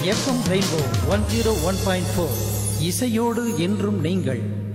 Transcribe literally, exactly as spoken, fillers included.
FM rainbow one zero one point four இசையோடு என்றும் நீங்கள்.